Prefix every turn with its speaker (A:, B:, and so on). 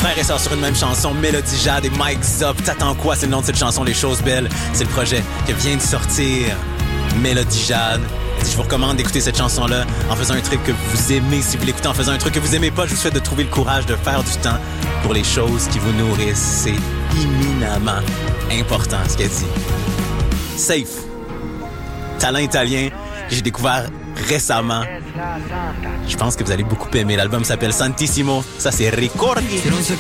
A: frères et sœurs sur une même chanson, Mélodie Jade et Mike Zop. T'attends quoi? C'est le nom de cette chanson, Les Choses Belles. C'est le projet qui vient de sortir. Mélodie Jade. Je vous recommande d'écouter cette chanson-là en faisant un truc que vous aimez. Si vous l'écoutez en faisant un truc que vous aimez pas, je vous souhaite de trouver le courage de faire du temps pour les choses qui vous nourrissent. C'est éminemment important ce qu'elle dit. Safe. Talent italien. J'ai découvert récemment. Je pense que vous allez beaucoup aimer. L'album s'appelle Santissimo. Ça, c'est Ricordi.
B: Se non so